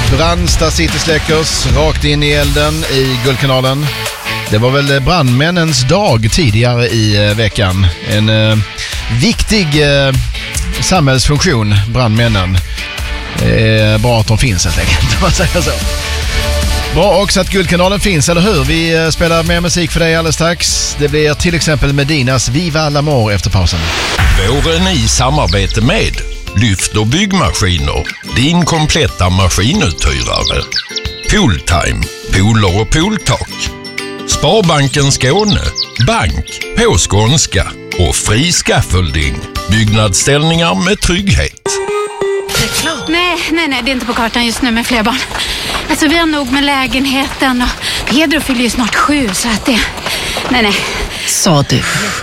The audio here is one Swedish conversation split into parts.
Brandsta City Släckers rakt in i elden i Guldkanalen. Det var väl brandmännens dag tidigare i veckan. En viktig samhällsfunktion, brandmännen. Bra att de finns helt enkelt, om man säger så. Bra också att Guldkanalen finns, eller hur? Vi spelar mer musik för dig alldeles strax. Det blir till exempel Medinas Viva l'Amour efter pausen. Våren i samarbete med Lyft och byggmaskiner, din kompletta maskinuthyrare. Pooltime, pooler och pooltak. Sparbanken Skåne, bank på skånska och fri scaffolding. Byggnadsställningar med trygghet. Nej, det är inte på kartan just nu med fler barn. Alltså vi har nog med lägenheten och Pedro fyller ju snart 7 så att det... Nej. Sa du.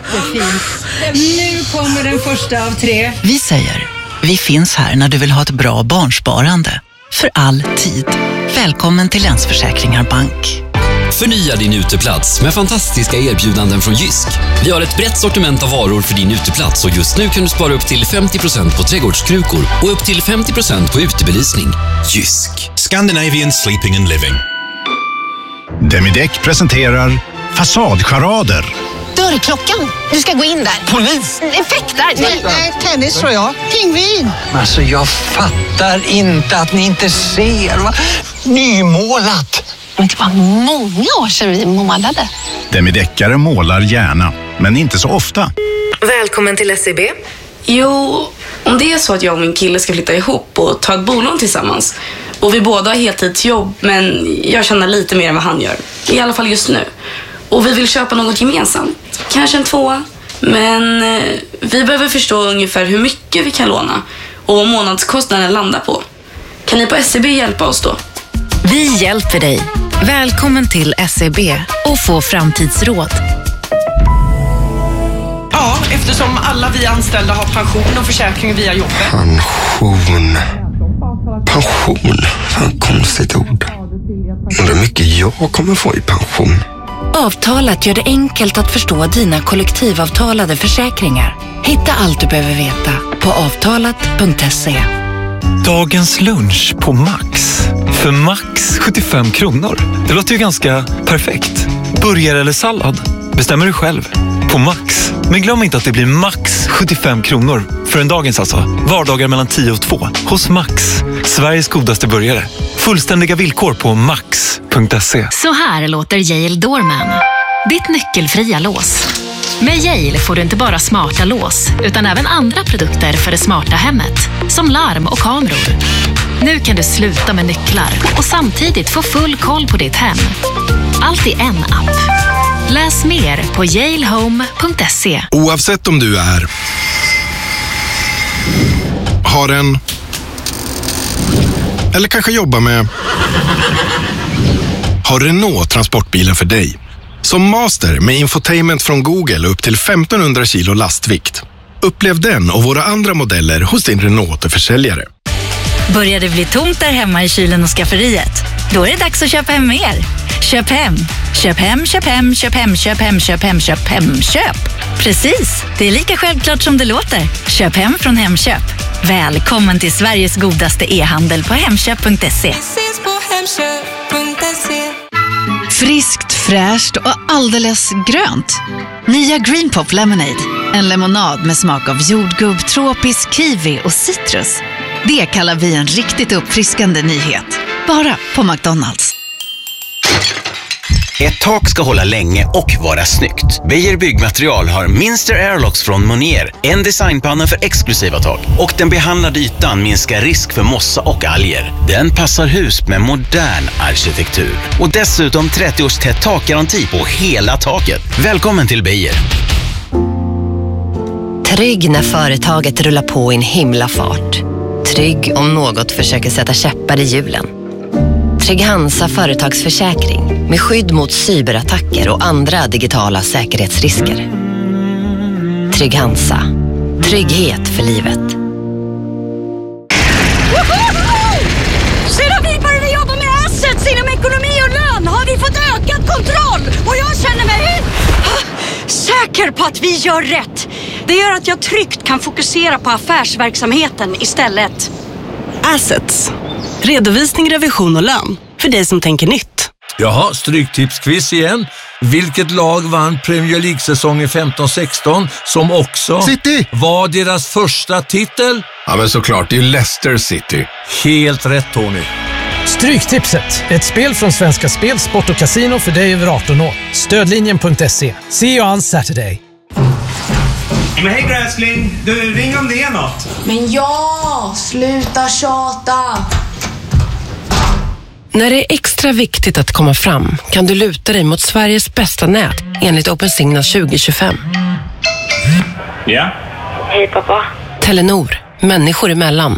Nu kommer den första av 3. Vi säger, vi finns här när du vill ha ett bra barnsparande. För all tid. Välkommen till Länsförsäkringar Bank. Förnya din uteplats med fantastiska erbjudanden från Jysk. Vi har ett brett sortiment av varor för din uteplats och just nu kan du spara upp till 50% på trädgårdskrukor och upp till 50% på utebelysning. Jysk. Scandinavian Sleeping and Living. Demideck presenterar Fasadcharader. Dörrklockan. Du ska gå in där. Polis. Effektar. Nej, tennis tror jag. Pingvin. Alltså jag fattar inte att ni inte ser. Va? Nymålat. Men det var många år sedan vi målade. Demideckare målar gärna, men inte så ofta. Välkommen till SEB. Jo, om det är så att jag och min kille ska flytta ihop och ta ett bolån tillsammans. Och vi båda har heltidsjobb, men jag tjänar lite mer än vad han gör. I alla fall just nu. Och vi vill köpa något gemensamt. Kanske en 2. Men vi behöver förstå ungefär hur mycket vi kan låna. Och vad månadskostnaden landar på. Kan ni på SEB hjälpa oss då? Vi hjälper dig. Välkommen till SEB och få framtidsråd. Ja, eftersom alla vi anställda har pension och försäkring via jobbet. Pension. Fan, konstigt ord. Undrar hur mycket jag kommer få i pension. Avtalat gör det enkelt att förstå dina kollektivavtalade försäkringar. Hitta allt du behöver veta på avtalat.se. Dagens lunch på Max. För Max 75 kronor. Det låter ju ganska perfekt. Burgare eller sallad? Bestämmer du själv. På Max. Men glöm inte att det blir Max 75 kronor. För en dagens alltså. Vardagar mellan 10 och 2. Hos Max. Sveriges godaste burgare. Fullständiga villkor på max.se. Så här låter Yale Doorman. Ditt nyckelfria lås. Med Yale får du inte bara smarta lås utan även andra produkter för det smarta hemmet. Som larm och kameror. Nu kan du sluta med nycklar och samtidigt få full koll på ditt hem. Allt i en app. Läs mer på yalehome.se. Oavsett om du har en eller kanske jobbar med har Renault transportbilen för dig. Som master med infotainment från Google upp till 1500 kilo lastvikt. Upplev den och våra andra modeller hos din Renault-försäljare. Börjar det bli tomt där hemma i kylen och skafferiet? Då är det dags att köpa hem mer. Köp hem. Köp hem, köp hem, köp hem, köp hem, köp hem, köp hem, köp. Precis, det är lika självklart som det låter. Köp hem från Hemköp. Välkommen till Sveriges godaste e-handel på hemköp.se. Friskt, fräscht och alldeles grönt. Nya Green Pop Lemonade. En lemonad med smak av jordgubb, tropisk kiwi och citrus. Det kallar vi en riktigt uppfriskande nyhet. Bara på McDonald's. Ett tak ska hålla länge och vara snyggt. Beijer Byggmaterial har Minster Airlocks från Monier. En designpanna för exklusiva tak. Och den behandlade ytan minskar risk för mossa och alger. Den passar hus med modern arkitektur. Och dessutom 30-års tätt takgaranti på hela taket. Välkommen till Beijer. Trygg när företaget rullar på i en himla fart. Trygg om något försöker sätta käppar i hjulen. Trygg Hansa företagsförsäkring med skydd mot cyberattacker och andra digitala säkerhetsrisker. Trygg Hansa. Trygghet för livet. Sedan vi började jobba med assets inom ekonomi och lön har vi fått ökad kontroll. Och jag känner mig säker på att vi gör rätt. Det gör att jag tryggt kan fokusera på affärsverksamheten istället. Assets. Redovisning, revision och lön. För dig som tänker nytt. Jaha, stryktipsquiz igen. Vilket lag vann Premier League-säsongen 15-16 som också City var deras första titel? Ja, men såklart, det är Leicester City. Helt rätt, Tony. Stryktipset, ett spel från Svenska Spel, Sport och Casino för dig över 18 år. Stödlinjen.se. See you on Saturday. Men hej gräsling, du ring om det är något. Men ja, sluta tjata. När det är extra viktigt att komma fram kan du luta dig mot Sveriges bästa nät enligt OpenSignal 2025. Ja. Hej pappa. Telenor, människor emellan.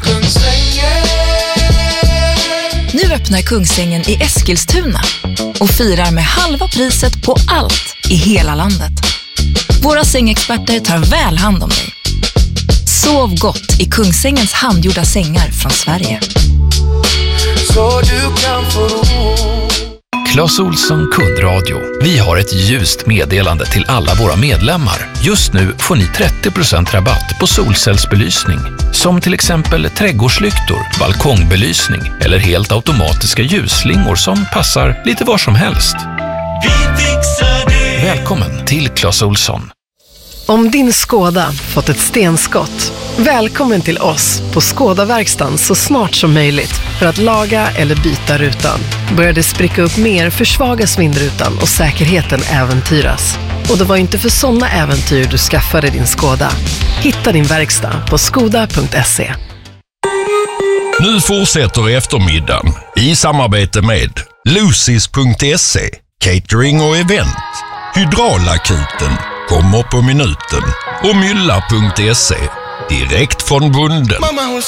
Nu öppnar Kungsängen i Eskilstuna och firar med halva priset på allt i hela landet. Våra sängexperter tar väl hand om dig. Sov gott i Kungsängens handgjorda sängar från Sverige. Så du kan få ro. Clas Ohlson kundradio. Vi har ett ljust meddelande till alla våra medlemmar. Just nu får ni 30% rabatt på solcellsbelysning. Som till exempel trädgårdslyktor, balkongbelysning eller helt automatiska ljusslingor som passar lite var som helst. Vi fixar det. Välkommen till Clas Ohlson. Om din Skoda fått ett stenskott, välkommen till oss på Skoda-verkstan så snart som möjligt för att laga eller byta rutan. Börjar det spricka upp mer, försvagas vindrutan och säkerheten äventyras. Och det var inte för sådana äventyr du skaffade din Skoda. Hitta din verkstad på skoda.se. Nu fortsätter eftermiddagen i samarbete med Lucis.se, catering och event, Hydraulakuten, kommer på minuten och Mylla.se, direkt från bunden.